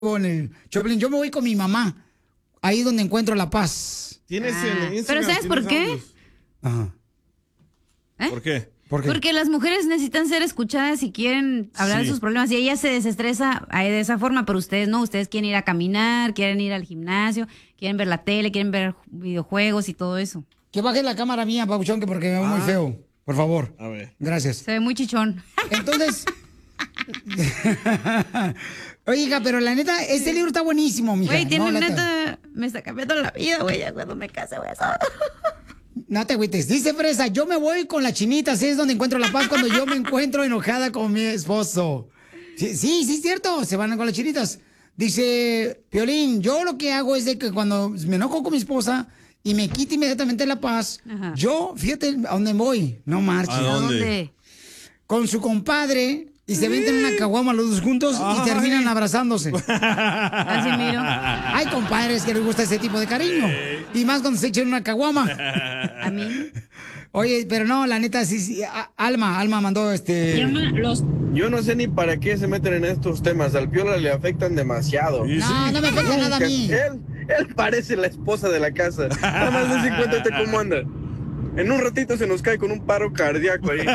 con el Choplin, yo me voy con mi mamá, ahí donde encuentro la paz. ¿Tienes el Instagram? ¿Pero sabes por qué? Audios? Ajá. ¿Por qué? ¿Por qué? Porque las mujeres necesitan ser escuchadas y quieren hablar de sus problemas y ella se desestresa de esa forma, pero ustedes no, ustedes quieren ir a caminar, quieren ir al gimnasio, quieren ver la tele, quieren ver videojuegos y todo eso. Que baje la cámara mía, Pabuchón, que porque me veo muy feo. Por favor. A ver. Gracias. Se ve muy chichón. Entonces... Oiga, pero la neta, este libro está buenísimo, mija. Güey, tiene No, neta, me está cambiando la vida, güey, ya cuando me case, güey. No te agüites. Dice Fresa, yo me voy con la chinita, así es donde encuentro la paz cuando yo me encuentro enojada con mi esposo. Sí, es cierto, se van con las chinitas. Dice Piolín, yo lo que hago es de que cuando me enojo con mi esposa y me quita inmediatamente la paz, Ajá. yo, fíjate a dónde voy, no marches. ¿A dónde? Con su compadre y se venden una caguama los dos juntos y terminan abrazándose. Así miro. Hay compadres que les gusta ese tipo de cariño. Y más cuando se echan una caguama. A mí. Oye, pero no, la neta, sí. Alma mandó Yo no sé ni para qué se meten en estos temas. Al Piola le afectan demasiado. No me afecta nada a mí. Él parece la esposa de la casa. Nada más de 50 cómo anda. En un ratito se nos cae con un paro cardíaco ahí.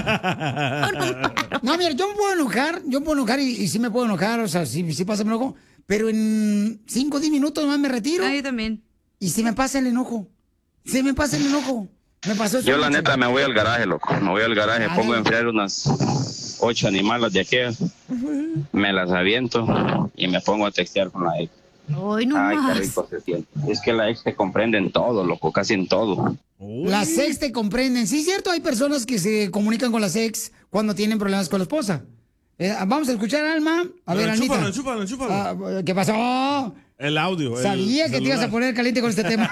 No, mira, yo me puedo enojar y sí me puedo enojar, o sea, sí pasa el enojo, pero en 5 o 10 minutos más me retiro. Ah, yo también. Y se me pasa el enojo. Me pasó eso. Yo la neta me voy al garaje, loco. Me voy al garaje, pongo a enfriar unas 8 animalas de aquellas, me las aviento y me pongo a textear con la ex. Ay, no Ay, qué más. rico se siente. Es que la ex te comprende en todo, loco, casi en todo. Las ex te comprenden. Sí, cierto, hay personas que se comunican con las ex cuando tienen problemas con la esposa. Vamos a escuchar a Alma. A ver, Anita. Chúpalo. ¿Qué pasó? El audio. Sabía que te ibas a poner caliente con este tema.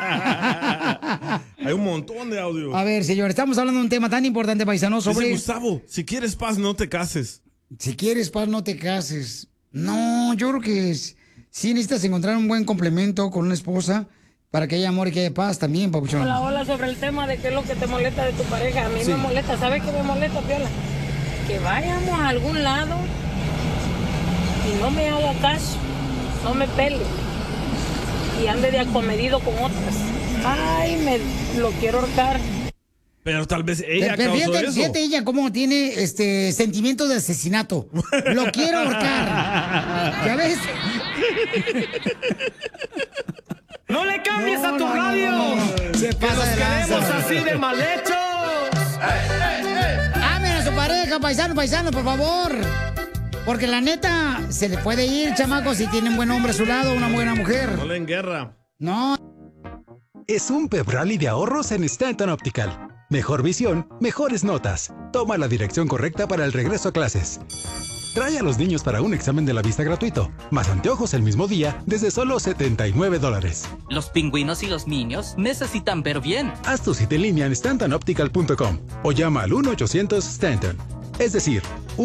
Hay un montón de audio. A ver, señor, estamos hablando de un tema tan importante, paisano, sobre... Dice Gustavo, si quieres paz, no te cases. Si quieres paz, no te cases. No, yo creo que sí necesitas encontrar un buen complemento con una esposa para que haya amor y que haya paz también, papuchón. Hola, sobre el tema de qué es lo que te molesta de tu pareja. A mí me molesta, ¿sabes qué me molesta, Piola? Que vayamos a algún lado y no me haga caso, no me pele y ande de acomedido con otras. Ay, me lo quiero ahorcar. Pero tal vez ella Pero causó eso. fíjate ella cómo tiene sentimiento de asesinato. Lo quiero ahorcar. ¿Ya ves? ¡No le cambies a tu radio! Se pasa de lanza. ¡Queremos así de mal hechos! Amen a su pareja, paisano, por favor. Porque la neta, se le puede ir, chamacos, si tienen un buen hombre a su lado, una buena mujer. No le en guerra. No. Es un pep rally de ahorros en Stanton Optical. Mejor visión, mejores notas. Toma la dirección correcta para el regreso a clases. Trae a los niños para un examen de la vista gratuito, más anteojos el mismo día desde solo $79. Los pingüinos y los niños necesitan ver bien. Haz tu cita en línea en stantonoptical.com o llama al 1-800-STANTON. Es decir,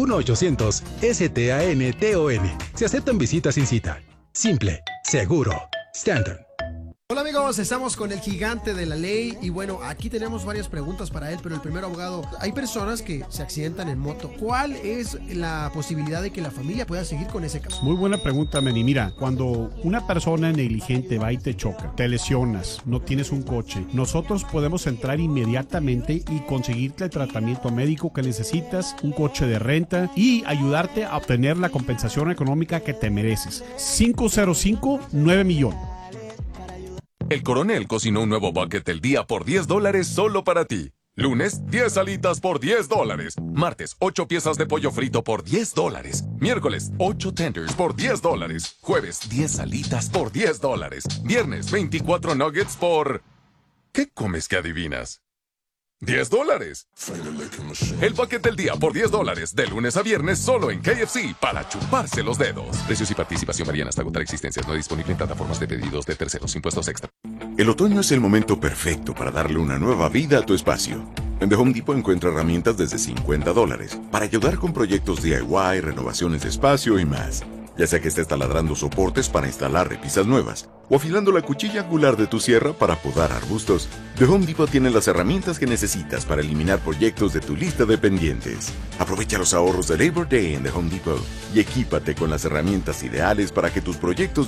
1-800-STANTON. Se aceptan visitas sin cita. Simple, seguro. Stanton. Hola amigos, estamos con el gigante de la ley y bueno, aquí tenemos varias preguntas para él, pero el primero, abogado, hay personas que se accidentan en moto. ¿Cuál es la posibilidad de que la familia pueda seguir con ese caso? Muy buena pregunta, Manny. Mira, cuando una persona negligente va y te choca, te lesionas, no tienes un coche, nosotros podemos entrar inmediatamente y conseguirte el tratamiento médico que necesitas, un coche de renta y ayudarte a obtener la compensación económica que te mereces. 505-9 millones. El Coronel cocinó un nuevo bucket del día por $10 solo para ti. Lunes, 10 alitas por $10. Martes, 8 piezas de pollo frito por $10. Miércoles, 8 tenders por $10. Jueves, 10 alitas por $10. Viernes, 24 nuggets por... ¿Qué comes que adivinas? $10. El bucket del día por $10, de lunes a viernes solo en KFC para chuparse los dedos. Precios y participación varían hasta agotar existencias. No disponible en plataformas de pedidos de terceros. Impuestos extra. El otoño es el momento perfecto para darle una nueva vida a tu espacio. En The Home Depot encuentra herramientas desde $50 para ayudar con proyectos DIY, renovaciones de espacio y más. Ya sea que estés taladrando soportes para instalar repisas nuevas o afilando la cuchilla angular de tu sierra para podar arbustos, The Home Depot tiene las herramientas que necesitas para eliminar proyectos de tu lista de pendientes. Aprovecha los ahorros de Labor Day en The Home Depot y equípate con las herramientas ideales para que tus proyectos